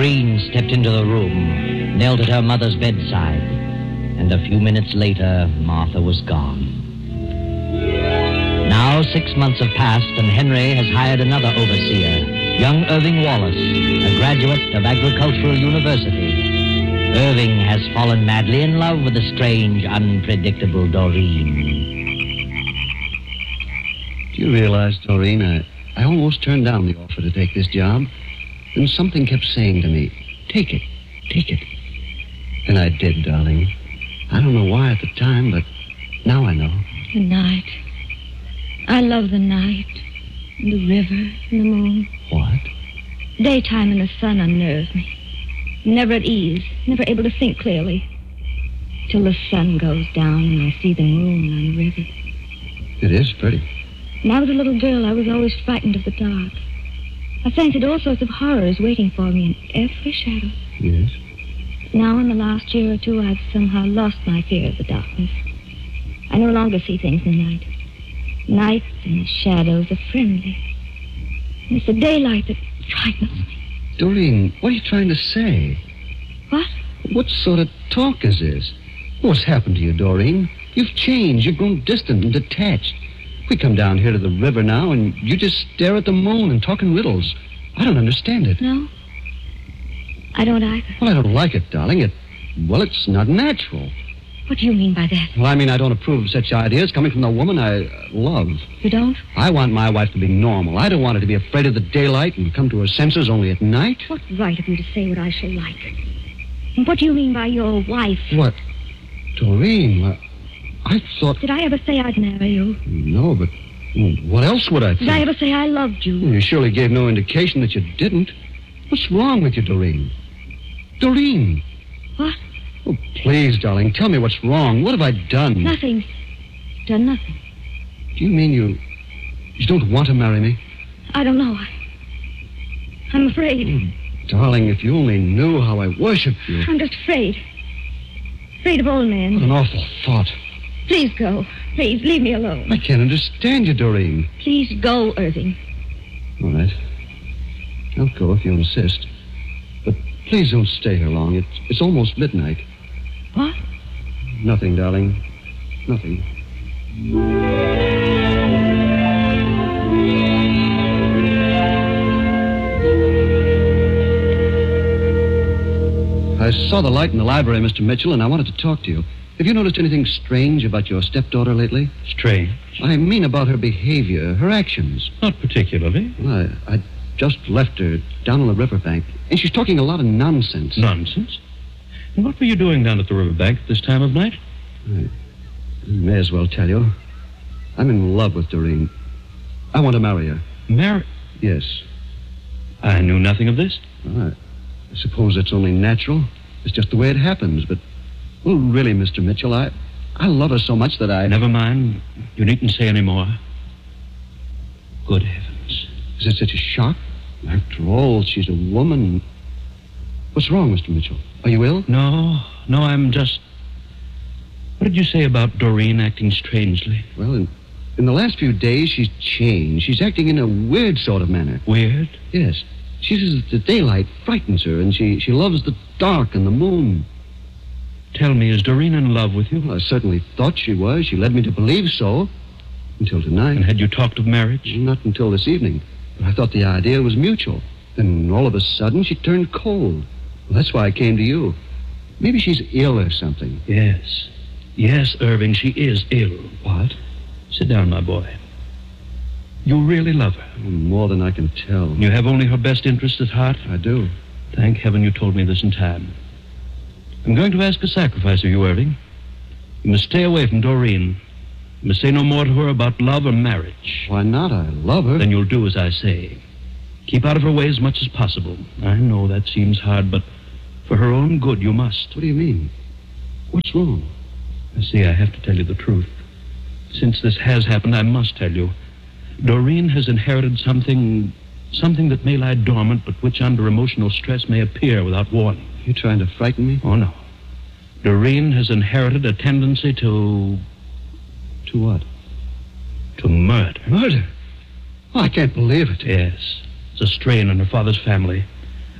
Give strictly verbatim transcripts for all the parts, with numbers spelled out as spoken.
Doreen stepped into the room, knelt at her mother's bedside, and a few minutes later, Martha was gone. Now six months have passed, and Henry has hired another overseer, young Irving Wallace, a graduate of Agricultural University. Irving has fallen madly in love with the strange, unpredictable Doreen. Do you realize, Doreen, I, I almost turned down the offer to take this job. Then something kept saying to me, take it, take it. And I did, darling. I don't know why at the time, but now I know. The night. I love the night. And the river and the moon. What? Daytime and the sun unnerve me. Never at ease, never able to think clearly. Till the sun goes down and I see the moon on the river. It is pretty. When I was a little girl, I was always frightened of the dark. I fancied all sorts of horrors waiting for me in every shadow. Yes? Now, in the last year or two, I've somehow lost my fear of the darkness. I no longer see things in the night. Night and the shadows are friendly. And it's the daylight that frightens me. Doreen, what are you trying to say? What? What sort of talk is this? What's happened to you, Doreen? You've changed. You've grown distant and detached. We come down here to the river now, and you just stare at the moon and talk in riddles. I don't understand it. No? I don't either. Well, I don't like it, darling. It, well, it's not natural. What do you mean by that? Well, I mean, I don't approve of such ideas coming from the woman I uh, love. You don't? I want my wife to be normal. I don't want her to be afraid of the daylight and come to her senses only at night. What right have you to say what I shall like? And what do you mean by your wife? What? Doreen, uh, I thought... Did I ever say I'd marry you? No, but well, what else would I think? Did I ever say I loved you? Well, you surely gave no indication that you didn't. What's wrong with you, Doreen? Doreen! What? Oh, please, darling, tell me what's wrong. What have I done? Nothing. Done nothing. Do you mean you... you don't want to marry me? I don't know. I, I'm afraid. Oh, darling, if you only knew how I worship you. I'm just afraid. Afraid of old men. What an awful thought. Please go. Please, leave me alone. I can't understand you, Doreen. Please go, Irving. All right. I'll go if you insist. But please don't stay here long. It's, it's almost midnight. What? Nothing, darling. Nothing. I saw the light in the library, Mister Mitchell, and I wanted to talk to you. Have you noticed anything strange about your stepdaughter lately? Strange? I mean about her behavior, her actions. Not particularly. Well, I, I just left her down on the riverbank, and she's talking a lot of nonsense. Nonsense? And what were you doing down at the riverbank at this time of night? I may as well tell you. I'm in love with Doreen. I want to marry her. Marry? Yes. I knew nothing of this. Well, I suppose it's only natural. It's just the way it happens, but... Well, really, Mister Mitchell, I... I love her so much that I... Never mind. You needn't say any more. Good heavens. Is it such a shock? After all, she's a woman. What's wrong, Mister Mitchell? Are you ill? No, no, I'm just... What did you say about Doreen acting strangely? Well, in, in the last few days, she's changed. She's acting in a weird sort of manner. Weird? Yes. She says the daylight frightens her, and she, she loves the dark and the moon. Tell me, is Doreen in love with you? Well, I certainly thought she was. She led me to believe so. Until tonight. And had you talked of marriage? Not until this evening. But I thought the idea was mutual. Then all of a sudden, she turned cold. Well, that's why I came to you. Maybe she's ill or something. Yes. Yes, Irving, she is ill. What? Sit down, my boy. You really love her? More than I can tell. You have only her best interest at heart? I do. Thank heaven you told me this in time. I'm going to ask a sacrifice of you, Irving. You must stay away from Doreen. You must say no more to her about love or marriage. Why not? I love her. Then you'll do as I say. Keep out of her way as much as possible. I know that seems hard, but for her own good, you must. What do you mean? What's wrong? I see I have to tell you the truth. Since this has happened, I must tell you. Doreen has inherited something... something that may lie dormant, but which under emotional stress may appear without warning. You trying to frighten me? Oh, no. Doreen has inherited a tendency to... To what? To murder. Murder? Oh, I can't believe it. Yes. It's a strain in her father's family.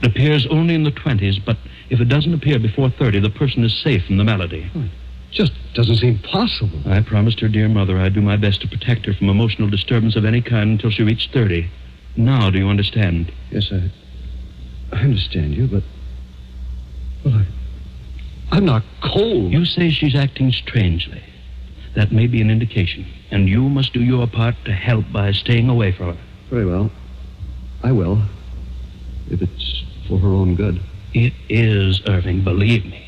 It appears only in the twenties, but if it doesn't appear before thirty, the person is safe from the malady. Oh, it just doesn't seem possible. I promised her dear mother I'd do my best to protect her from emotional disturbance of any kind until she reached thirty. Now, do you understand? Yes, I... I understand you, but... Well, I... I'm not cold. You say she's acting strangely. That may be an indication. And you must do your part to help by staying away from her. Very well. I will. If it's for her own good. It is, Irving, believe me.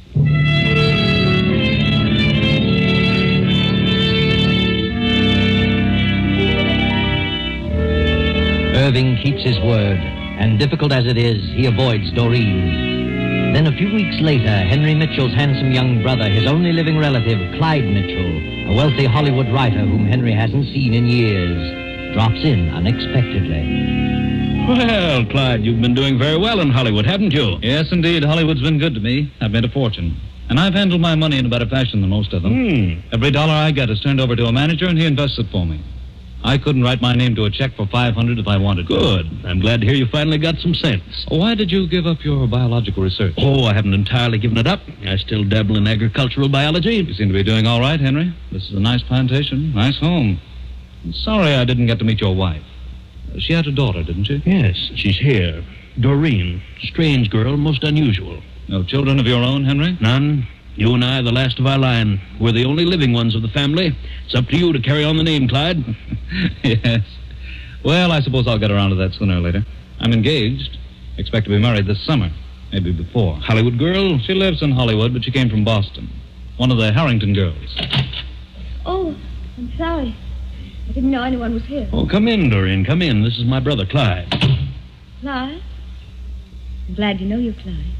Irving keeps his word, and difficult as it is, he avoids Doreen. Then a few weeks later, Henry Mitchell's handsome young brother, his only living relative, Clyde Mitchell, a wealthy Hollywood writer whom Henry hasn't seen in years, drops in unexpectedly. Well, Clyde, you've been doing very well in Hollywood, haven't you? Yes, indeed. Hollywood's been good to me. I've made a fortune. And I've handled my money in a better fashion than most of them. Hmm. Every dollar I get is turned over to a manager, and he invests it for me. I couldn't write my name to a check for five hundred dollars if I wanted to. Good. I'm glad to hear you finally got some sense. Why did you give up your biological research? Oh, I haven't entirely given it up. I still dabble in agricultural biology. You seem to be doing all right, Henry. This is a nice plantation, nice home. I'm sorry I didn't get to meet your wife. She had a daughter, didn't she? Yes, she's here. Doreen. Strange girl, most unusual. No children of your own, Henry? None. You and I are the last of our line. We're the only living ones of the family. It's up to you to carry on the name, Clyde. Yes. Well, I suppose I'll get around to that sooner or later. I'm engaged. Expect to be married this summer. Maybe before. Hollywood girl? She lives in Hollywood, but she came from Boston. One of the Harrington girls. Oh, I'm sorry. I didn't know anyone was here. Oh, come in, Doreen. Come in. This is my brother, Clyde. Clyde? I'm glad you know you, Clyde.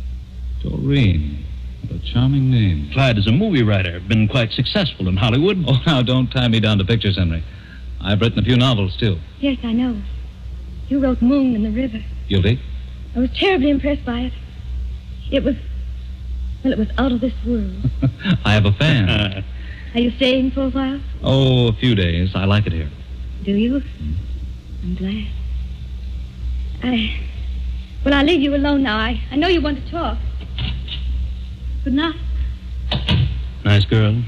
Doreen. What a charming name. Clyde is a movie writer. Been quite successful in Hollywood. Oh, now, don't tie me down to pictures, Henry. I've written a few novels, too. Yes, I know. You wrote Moon in the River. Guilty? I was terribly impressed by it. It was... Well, it was out of this world. I have a fan. Are you staying for a while? Oh, a few days. I like it here. Do you? I'm glad. I... Well, I'll leave you alone now. I, I know you want to talk. Good night. Nice girl.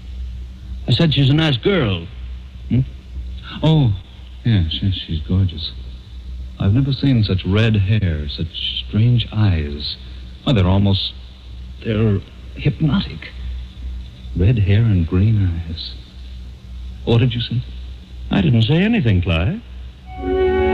I said she's a nice girl. Hmm? Oh, yes, yes, she's gorgeous. I've never seen such red hair, such strange eyes. Why, they're almost... They're hypnotic. Red hair and green eyes. What did you say? I didn't say anything, Clyde.